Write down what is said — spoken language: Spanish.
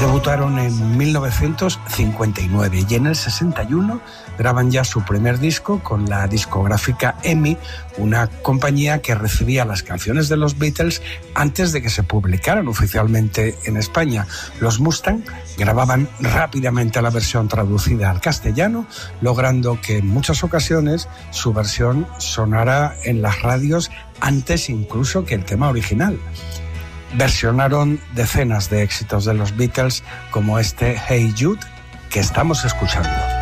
Debutaron en 1959 y en el 61 graban ya su primer disco con la discográfica EMI, una compañía que recibía las canciones de los Beatles antes de que se publicaran oficialmente en España. Los Mustang grababan rápidamente la versión traducida al castellano, logrando que en muchas ocasiones su versión sonara en las radios antes incluso que el tema original. Versionaron decenas de éxitos de los Beatles como este Hey Jude que estamos escuchando.